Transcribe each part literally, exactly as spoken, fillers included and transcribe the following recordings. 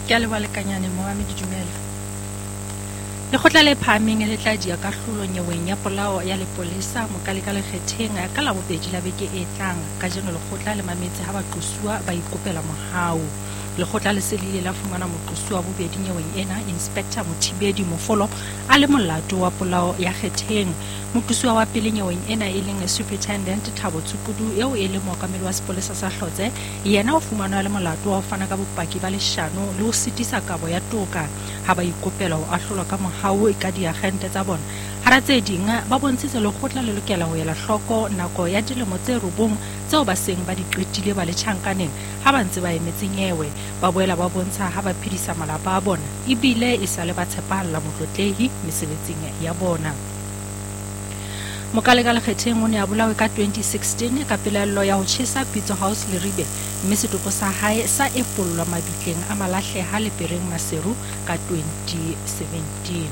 Ke a le balekanyane Mohammed Dumela. Lekgotla le phahameng le tla dia kahlolo nyeweng ya polao ya lepolesa mokaleka lekgetheng ka la bobedi la beke e tlang ka jeno lekgotla le mametse ha baqosuwa ba ikopela mohau. Lekgotla le selile la fumana moqosuwa bobedi nyeweng ena Inspector Mothibedi Mofolo a le molato wa polao ya kgetheng. Moqosuwa wa pele nyeweng ena e leng Superintendent Thabo Tsukudu eo e le mookamedi wa sepolesa sa Hlotse yena o fumanwa le molato wa ho fana ka bopaki ba leshano le ho sitisa kabo ya toka ha ba ikopela ho ahlolwa ka mohau ka diagente tsa bona. Hara tse ding ba bontshitse lekgotla le lokela ho ela hloko nako ya dilemo tse robong tseo ba seng ba di qetile ba le tjhankaneng ha ba ntse ba emetse nyewe. Ba boela ba bontsha ha ba phedisa malapa a bona ebile e sa le ba tshepahalla motlotlehi mesebetsing ya bona. Mokaleka lekgetheng o ne a bolawe ka twenty sixteen ka pelaelo ya ho tjhesa Pitso House le Ribe mme setopo sa hae sa epollwa mabitleng a malahleha le Pereng Maseru ka twenty seventeen.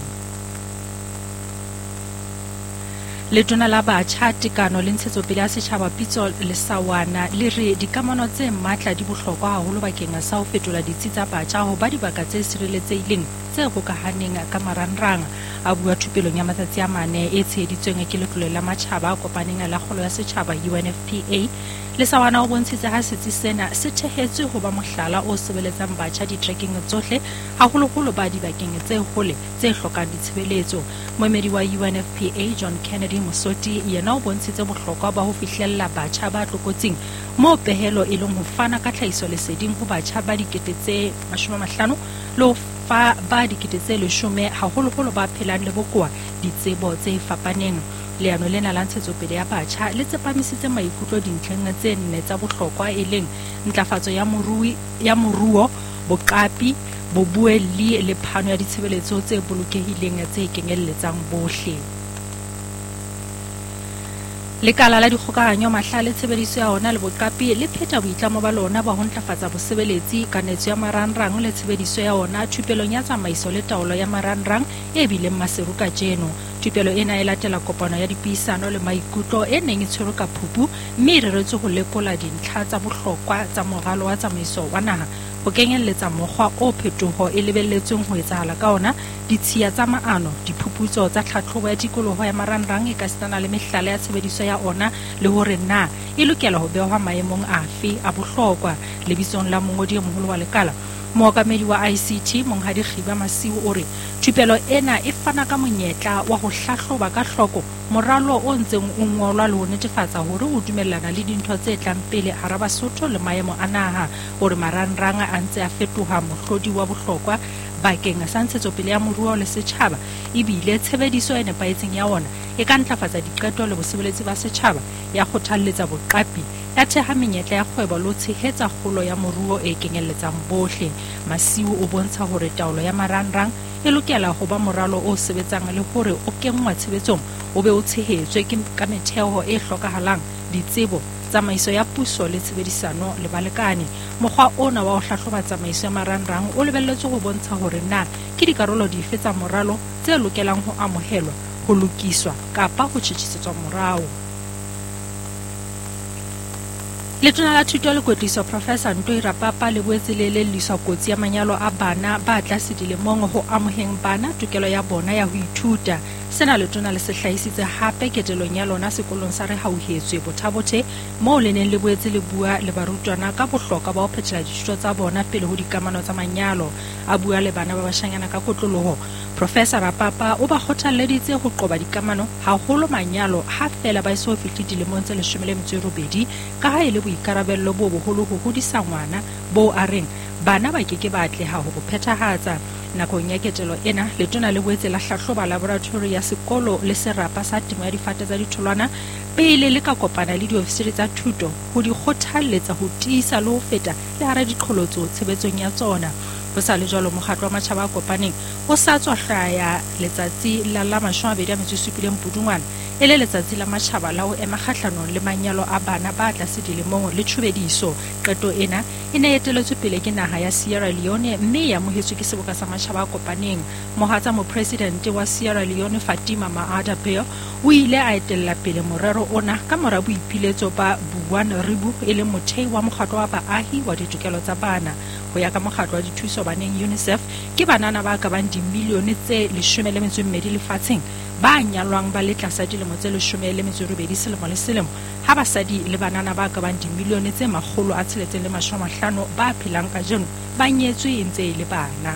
Letona la batjha tekano le ntshetsopele ya setjhaba Pitso Lesawana le re dikamano tse matla di bohlokwa haholo bakeng sa ho fetola ditsi tsa batjha ho ba dibaka tse sireletsehileng tse hokahaneng ka marangrang. A bua thupelong ya matsatsi a mane e tsheheditsweng ke letlole la matjhaba a kopaneng la kgolo ya setjhaba U N F P A. Lesawana o bontshitse ha setsi sena se thehetswe ho ba mohlala o sebeletsang batjha di-tracking tsohle haholoholo ba dibakeng tse hole tse hlokang ditshebeletso. Moemedi wa U N F P A John Kennedy Mosoti yena o bontshitse bohlokwa ba ho fihlella batjha ba tlokotsing moo pehelo e leng ho fana ka tlhahiso leseding ho batjha ba dikete tse mashome a mahlano le ho fa ba dikete tse leshome haholoholo ba phelang le bokoa ditsebo tse fapaneng. Leano lena la ntshetsopele ya batjha le tsepamisitse maikutlo dintlheng tse nne tsa bohlokwa e leng ntlafatso ya morui ya moruo, boqapi, bobuelli le phano ya ditshebeletso tse bolokehileng tse kenyelletsang bohle. Lekala la dikgokahanyo mahlale tshebediso ya ona le boqapi le pheta boitlamo ba lona ba ho ntlafatsa bosebeletsi kanetso ya marangrang le tshebediso ya ona thupelong ya tsamaiso le taolo ya marangrang e bileng Maseru ka jeno. Thupelo ena e latela kopano ya dipuisano le maikutlo e neng e tshwerwe ka Phupu mme e reretswe ho lekola dintlha tsa bohlokwa tsa moralo wa tsamaiso wa naha ho kenyelletsa mokgwa o phetoho e lebelletsweng ho etsahala ka ona, ditshiya tsa maano, diphuputso tsa tlhatlhobo ya tikoloho ya marangrang e ka sitana le mehlala ya tshebediso ya ona le hore na e lokela ho behwa maemong afe a bohlokwa. Lebitsong la mongodi e moholo wa lekala mookamedi wa I C T Monghadi Khiba Masiu o re thupelo ena e fana ka monyetla wa ho hlahloba ka hloko moralo o ntseng o ngolwa le ho netefatsa hore o dumellana le dintho tse tlang pele hara Basotho le maemo a naha hore marangrang a ntse a fetoha mohlodi wa bohlokwa bakeng sa ntshetsopele ya moruo le setjhaba ebile tshebediso e nepahetseng ya ona e ka ntlafatsa diqeto le bosebeletsi ba setjhaba ya kgothalletsa boqapi ya theha menyetla ya kgwebo le ho tshehetsa kgolo ya moruo e kenyelletsang bohle. Masiu o bontsha hore taolo ya marangrang e lokela ho ba moralo o sebetsang le hore o kenngwa tshebetsong o be o tshehetswe ka metheo e hlokahalang, ditsebo, tsamaiso ya puso le tshebedisano le balekane. Mokgwa ona wa ho hlahloba tsamaiso ya marangrang o lebelletswe ho bontsha hore na ke dikarolo dife tsa moralo tse lokelang ho amohelwa, ho lokiswa kapa ho tjhetjhisetswa morao. Letona la Thuto le Kwetliso Professor Ntoi Rapapa le boetse le lelliswa kotsi ya manyalo a bana ba tlase dilemong ho amoheng bana tokelo ya bona ya ho ithuta. Sena letona le se hlahisitse hape ketelong ya lona sekolong sa re hauhetswe Bothabothe moo le neng le boetse le bua le barutwana ka bohlokwa ba ho phethela dithuto tsa bona pele ho dikamano tsa manyalo. A bua le bana ba bashanyana ka kotloloho, Professor Rapapa o ba kgothalleditse ho qoba dikamano haholo manyalo ha fela ba eso fihle dilemong tse leshome le metso e robedi ka ha e le boikarabello bo boholo ho hodisa ngwana bo a reng bana ba keke ba atleha ho phethahatsa. Nakong ya ketelo ena letona le boetse la hlahloba laboratory ya sekolo le serapa sa temo ya difate tsa ditholwana pele le ka kopana le diofisiri tsa thuto ho di kgothalletsa ho tiisa le ho feta le hara diqholotso tshebetsong ya tsona. Ho sa le jwalo mokgatlo wa matjhaba a kopaneng o sa tswa hlaya letsatsi la la mashome a mabedi a metso e supileng Pudungwana e le letsatsi la matjhaba la ho ema kgahlanong le manyalo a bana ba tlase dilemong le tshubediso. Qeto ena e ne etelletswe pele ke naha ya Sierra Leone mme ya amohetswe ke seboka sa matjhaba a kopaneng. Mohatsa mopresidente wa Sierra Leone Fatima Maada Bio o ile a etella pele morero ona ka mora boipiletso ba Buwan Ribu e le mothei wa mokgatlo wa baahi wa ditokelo tsa bana. ho ya ka mokgatlo wa dithuso baneng UNICEF ke banana ba ka bang dimilione tse leshome le metso e mmedi lefatsheng ba nyalwang ba le tlasa dilemo tse leshome le metso e robedi selemo le selemo, ha basadi le banana ba ka bang dimilione tse makgolo a tsheletseng le mashome a mahlano ba phelang kajeno ba nyetswe e ntse e le bana.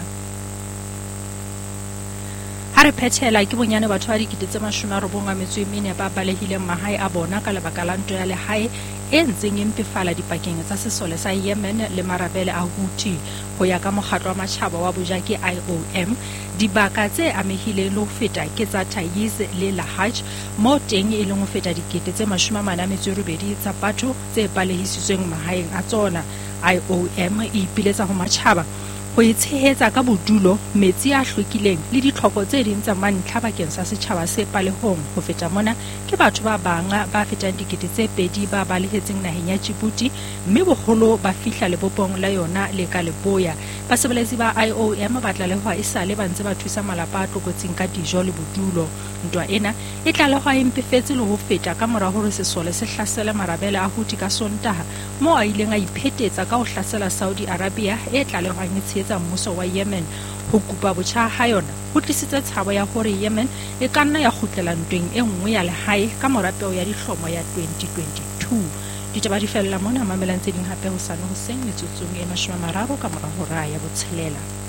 Ha re phethela ke bonyane batho ba dikete tse mashome a robong a metso e mene ba balehileng mahae a bona ka lebaka la ntwa ya lehae e ntseng e mpefala dipakeng tsa sesole sa Yemen le marabele a Houthi. Ho ya ka mokgatlo wa matjhaba wa bojaki I O M, dibaka tse amehileng le ho feta ke tsa Taiz le Lahaj, mo teng e leng ho feta dikete tse mashome a mane a metso e robedi tsa batho tse balehisitsweng mahaeng a tsona. I O M e ipiletsa ho matjhaba ho itshehetsa ka bodulo, metsi a hlwekileng le ditlhoko tse ding tsa mantlha bakeng sa setjhaba se palehong. Ho feta mona ke batho ba banga ba fetang dikete tse pedi ba balehetseng naheng ya Djibouti, mme boholo ba fihla lebopong la yona le ka Leboya. Basebeletsi ba I O M ba tlalehwa e sale ba ntse ba thusa malapa a tlokotsing ka dijo le bodulo. Ntwa ena e tlalehwa e mpefetse le ho feta ka mora hore sesole se hlasela marabele a Houthi ka Sontaha, mo a ileng a iphetetsa ka ho hlasela Saudi Arabia e tlalehwang e tshehetsa mmuso wa Yemen. Ho kupa botjha ha yona ho tlisitse tshabo ya hore Yemen e ka nna ya kgutlela ntweng e nngwe ya lehae ka mora peo ya dihlomo ya twenty twenty-two. Ditaba di fella mona, mamelang tse ding hape hosane hoseng metsotsong e mashome a mararo ka mora hora ya botshelela.